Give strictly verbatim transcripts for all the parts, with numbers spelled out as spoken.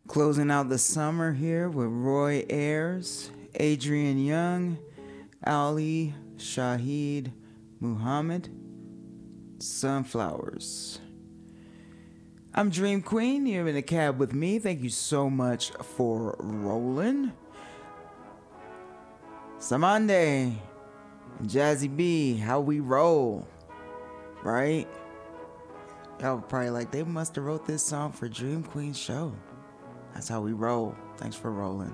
Closing out the summer here with Roy Ayers, Adrian Young, Ali Shahid Muhammad, Sunflowers. I'm Dream Queen. You're in the cab with me. Thank you so much for rolling. Samande, Jazzy B, how we roll, right? Y'all were probably like, they must have wrote this song for Dream Queen's show. That's how we roll. Thanks for rolling.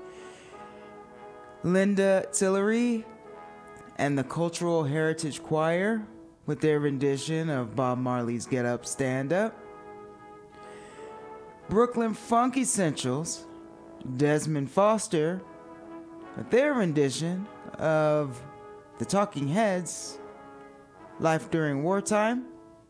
Linda Tillery and the Cultural Heritage Choir with their rendition of Bob Marley's Get Up, Stand Up. Brooklyn Funk Essentials, Desmond Foster with their rendition of the Talking Heads, Life During Wartime.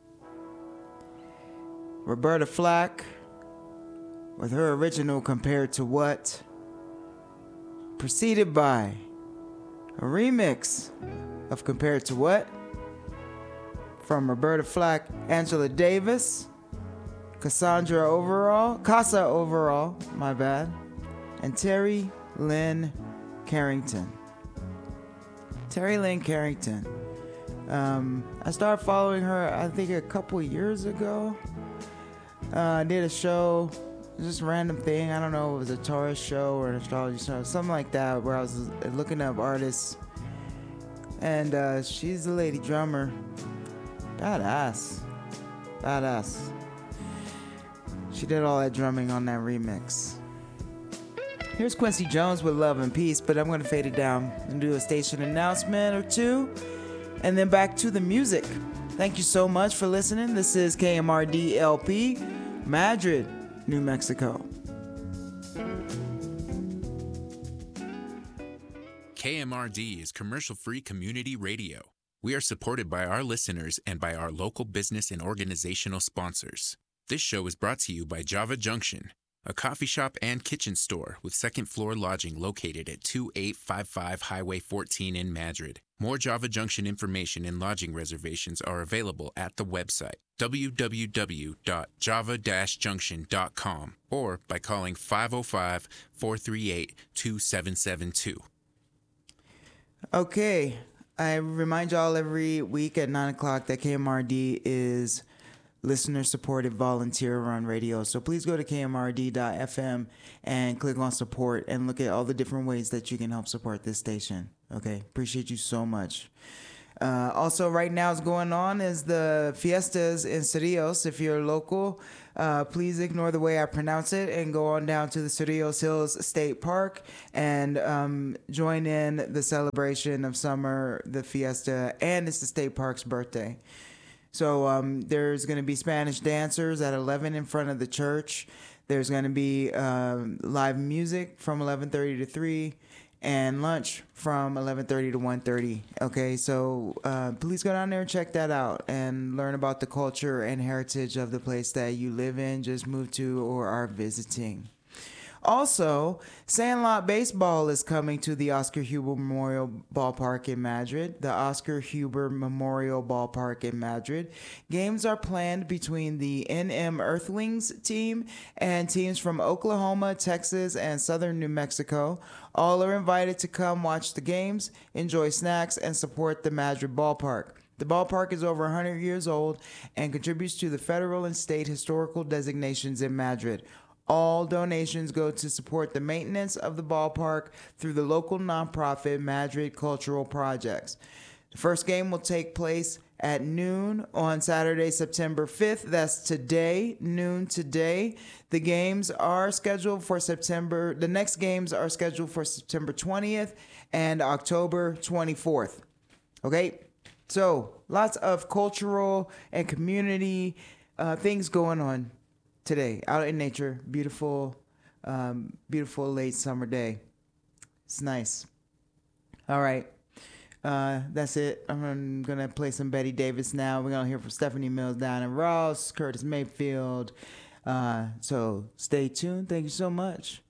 Roberta Flack with her original Compared to What, preceded by a remix of Compared to What from Roberta Flack, Angela Davis, Cassandra Overall, Casa Overall, my bad, and Terry Lynn Carrington. Terry Lynn Carrington. Um, I started following her, I think, a couple years ago. Uh, I did a show. Just a random thing. I don't know if it was a Taurus show or an astrology show, something like that, where I was looking up artists. And uh, she's the lady drummer. Badass. Badass. She did all that drumming on that remix. Here's Quincy Jones with Love and Peace, but I'm going to fade it down and do a station announcement or two, and then back to the music. Thank you so much for listening. This is K M R D L P, Madrid, New Mexico. K M R D is commercial-free community radio. We are supported by our listeners and by our local business and organizational sponsors. This show is brought to you by Java Junction, a coffee shop and kitchen store with second-floor lodging located at two eight five five Highway fourteen in Madrid. More Java Junction information and lodging reservations are available at the website w w w dot java dash junction dot com or by calling five oh five, four three eight, two seven seven two. Okay, I remind y'all every week at nine o'clock that K M R D is listener-supported volunteer-run radio. So please go to k m r d dot f m and click on support and look at all the different ways that you can help support this station. Okay, appreciate you so much. Uh, also, right now is going on is the fiestas in Cerrillos. If you're local, uh, please ignore the way I pronounce it and go on down to the Cerrillos Hills State Park and um, join in the celebration of summer, the fiesta, and it's the state park's birthday. So um, there's going to be Spanish dancers at eleven in front of the church. There's going to be um, live music from eleven thirty to three and lunch from eleven thirty to one thirty. Okay, so uh, please go down there and check that out and learn about the culture and heritage of the place that you live in, just moved to, or are visiting. Also, Sandlot Baseball is coming to the Oscar Huber Memorial Ballpark in Madrid. The Oscar Huber Memorial Ballpark in Madrid. Games are planned between the N M Earthlings team and teams from Oklahoma, Texas, and southern New Mexico. All are invited to come watch the games, enjoy snacks, and support the Madrid Ballpark. The ballpark is over one hundred years old and contributes to the federal and state historical designations in Madrid. All donations go to support the maintenance of the ballpark through the local nonprofit Madrid Cultural Projects. The first game will take place at noon on Saturday, September fifth. That's today, noon today. The games are scheduled for September, the next games are scheduled for September twentieth and October twenty-fourth. Okay, so lots of cultural and community uh, things going on today, out in nature. Beautiful, um, beautiful late summer day. It's nice. All right. Uh, that's it. I'm going to play some Betty Davis now. We're going to hear from Stephanie Mills, Diana Ross, Curtis Mayfield. Uh, so stay tuned. Thank you so much.